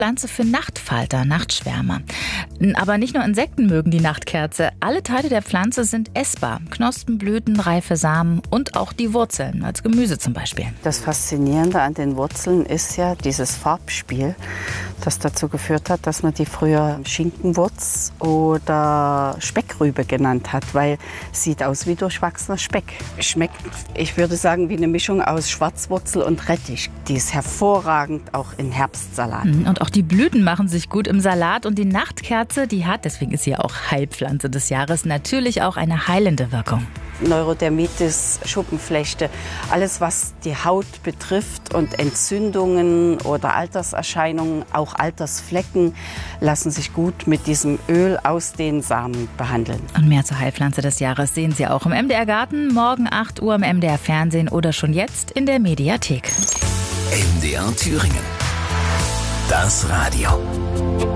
Pflanze für Nachtfalter, Nachtschwärmer. Aber nicht nur Insekten mögen die Nachtkerze. Alle Teile der Pflanze sind essbar. Knospen, Blüten, reife Samen und auch die Wurzeln, als Gemüse zum Beispiel. Das Faszinierende an den Wurzeln ist ja dieses Farbspiel, das dazu geführt hat, dass man die früher Schinkenwurz oder Speckrübe genannt hat, weil es sieht aus wie durchwachsener Speck. Schmeckt, ich würde sagen, wie eine Mischung aus Schwarzwurzel und Rettich. Die ist hervorragend auch in Herbstsalaten. Und auch die Blüten machen sich gut im Salat. Und die Nachtkerze, die hat, deswegen ist sie ja auch Heilpflanze des Jahres, natürlich auch eine heilende Wirkung. Neurodermitis, Schuppenflechte, alles was die Haut betrifft und Entzündungen oder Alterserscheinungen, auch Altersflecken, lassen sich gut mit diesem Öl aus den Samen behandeln. Und mehr zur Heilpflanze des Jahres sehen Sie auch im MDR Garten, morgen 8 Uhr im MDR Fernsehen oder schon jetzt in der Mediathek. MDR Thüringen. Das Radio.